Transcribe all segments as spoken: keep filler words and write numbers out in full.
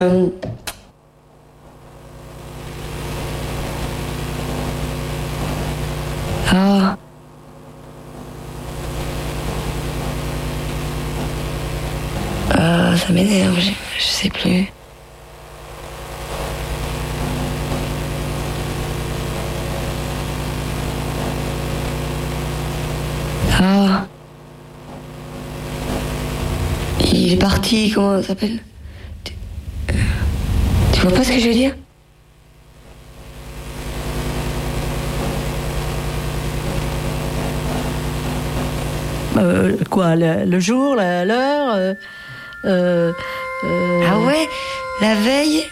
Euh... Ah. Euh, ça m'énerve, je, je sais plus. Ah. Il est parti, comment ça s'appelle? Tu... tu vois pas ce que je veux dire? Euh, quoi, le, le jour, la, l'heure euh, euh, euh... Ah ouais, la veille.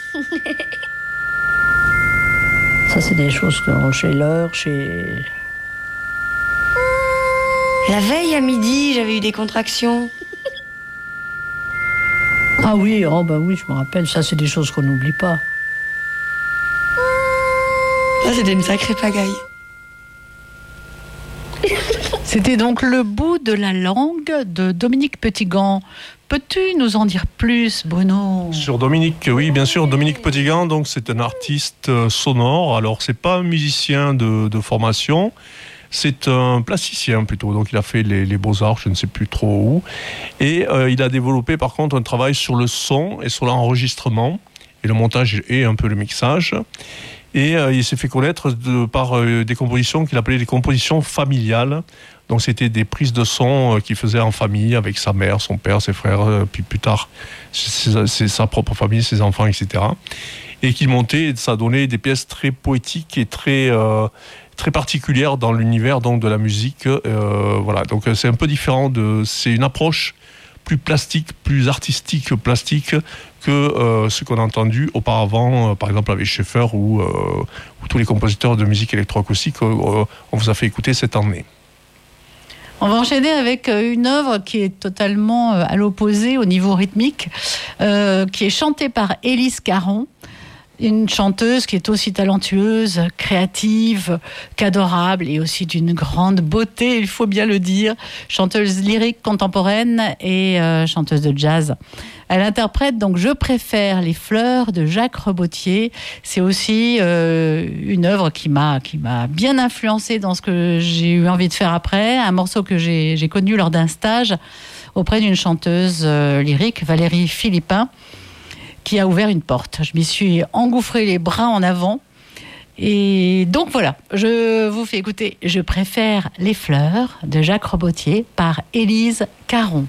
Ça, c'est des choses que chez l'heure, chez... La veille à midi, j'avais eu des contractions. Ah oui, oh bah oui, je me rappelle. Ça, c'est des choses qu'on n'oublie pas. Ça, c'était une sacrée pagaille. C'était donc Le bout de la langue de Dominique Petitgand. Peux-tu nous en dire plus, Bruno? Sur Dominique, oui, bien sûr. Dominique Petitgand, donc c'est un artiste sonore. Alors, c'est pas un musicien de, de formation, c'est un plasticien plutôt. Donc, il a fait les, les Beaux-Arts, je ne sais plus trop où. Et euh, il a développé par contre un travail sur le son et sur l'enregistrement et le montage et un peu le mixage. Et euh, il s'est fait connaître de, par euh, des compositions qu'il appelait des compositions familiales. Donc c'était des prises de son euh, qu'il faisait en famille avec sa mère, son père, ses frères, euh, puis plus tard c'est, c'est sa propre famille, ses enfants, et cetera. Et qu'il montait, et ça donnait des pièces très poétiques et très euh, très particulières dans l'univers donc de la musique. Euh, voilà, donc c'est un peu différent de, c'est une approche plus plastique, plus artistique plastique que euh, ce qu'on a entendu auparavant, euh, par exemple avec Schaeffer ou, euh, ou tous les compositeurs de musique électroacoustique euh, on vous a fait écouter cette année. On va enchaîner avec une œuvre qui est totalement à l'opposé au niveau rythmique, euh, qui est chantée par Élise Caron, une chanteuse qui est aussi talentueuse, créative, qu'adorable et aussi d'une grande beauté, il faut bien le dire. Chanteuse lyrique contemporaine et euh, chanteuse de jazz. Elle interprète donc Je préfère les fleurs de Jacques Rebautier. C'est aussi euh, une œuvre qui m'a, qui m'a bien influencée dans ce que j'ai eu envie de faire après. Un morceau que j'ai, j'ai connu lors d'un stage auprès d'une chanteuse euh, lyrique, Valérie Philippin, qui a ouvert une porte. Je m'y suis engouffré les bras en avant. Et donc voilà, je vous fais écouter Je préfère les fleurs de Jacques Rebautier par Élise Caron.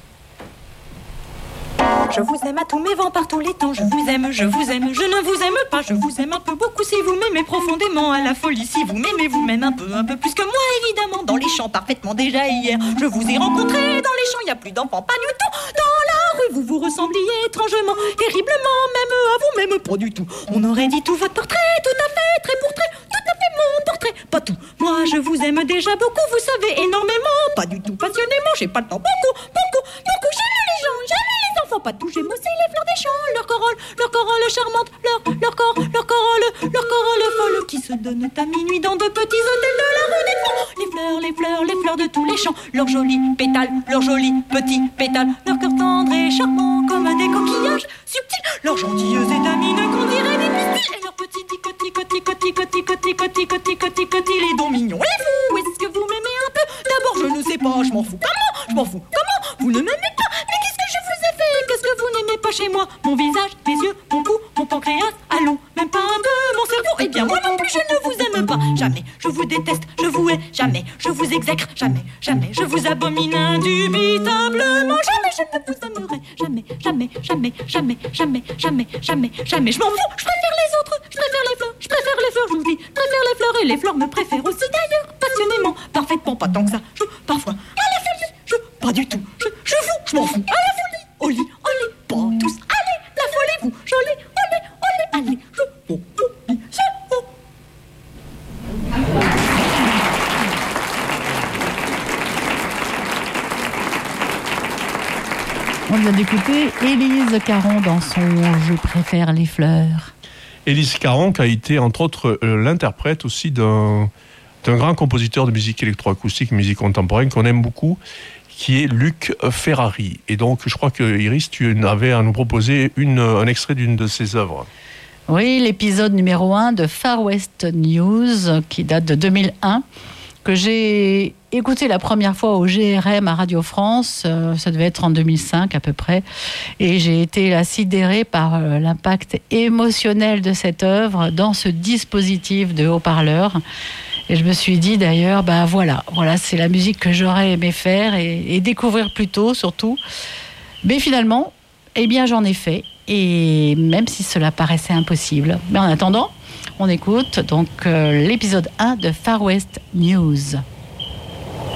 Je vous aime à tous mes vents par tous les temps. Je vous aime, je vous aime, je ne vous aime pas. Je vous aime un peu beaucoup si vous m'aimez profondément. À la folie si vous m'aimez, vous m'aimez un peu, un peu plus que moi évidemment. Dans les champs parfaitement déjà hier. Je vous ai rencontré dans les champs, il n'y a plus d'enfants, pas du tout. Dans la rue, vous vous ressembliez étrangement, terriblement, même à vous-même, pas du tout. On aurait dit tout votre portrait, tout à fait, très portrait, tout à fait mon portrait, pas tout. Moi je vous aime déjà beaucoup, vous savez énormément, pas du tout passionnément, j'ai pas le temps, beaucoup, beaucoup, beaucoup. J'aime les gens, j'aime les enfants, pas tout, j'aime aussi les fleurs des champs, leur corolle, leur corolle charmante, leur, leur corps, leur corolle, leur corolle folle qui se donnent à minuit dans de petits hôtels de la rue des Fonds. Les fleurs, les fleurs, les fleurs de tous les champs, leurs jolis pétales, leurs jolis petits pétales, leur cœur tendre et charmant comme des coquillages subtils, leurs gentilleuses étamines qu'on dirait des pistils, et leurs petits ticotis, cotis, cotis, cotis, cotis, cotis, cotis, cotis, cotis, les dons mignons, les fous. Est-ce que vous m'aimez un peu? D'abord je ne sais pas, je m'en fous. Comment? Je m'en fous. Comment? Vous ne m'aimez pas? Mais qu'est-ce que je vous ai fait? Qu'est-ce que vous n'aimez pas chez moi? Mon visage, mes yeux, mon cou, mon pancréas, allons, même pas un peu mon cerveau. Eh bien moi non plus je ne vous aime pas. Jamais je vous déteste, je vous hais, jamais je vous exècre, jamais, jamais je vous abomine indubitablement. Jamais je ne vous aimerai, jamais, jamais, jamais, jamais, jamais, jamais, jamais, jamais. Je m'en fous, je préfère les autres, je préfère les fleurs, je préfère les fleurs, je vous dis, je préfère les fleurs et les fleurs me préfèrent aussi d'ailleurs, passionnément, parfaitement, pas tant que ça. Je, parfois, à la folie, je, pas du tout, je, je vous, je m'en fous, à la folie, au lit, au lit, pas tous, allez, la folie, vous, jolie, olé, olé, allez, je, oh, oh, je, oh. On vient d'écouter Élise Caron dans son Je préfère les fleurs. Élise Caron qui a été entre autres euh, l'interprète aussi d'un, d'un grand compositeur de musique électroacoustique, musique contemporaine qu'on aime beaucoup, qui est Luc Ferrari. Et donc, je crois que Iris, tu avais à nous proposer une, un extrait d'une de ses œuvres. Oui, l'épisode numéro un de Far West News, qui date de deux mille un, que j'ai écouté la première fois au G R M à Radio France, euh, ça devait être en deux mille cinq à peu près, et j'ai été là sidérée par euh, l'impact émotionnel de cette œuvre dans ce dispositif de haut-parleur. Et je me suis dit d'ailleurs, bah voilà, voilà, c'est la musique que j'aurais aimé faire et, et découvrir plus tôt surtout. Mais finalement, eh bien j'en ai fait, et même si cela paraissait impossible. Mais en attendant, on écoute donc euh, l'épisode un de Far West News.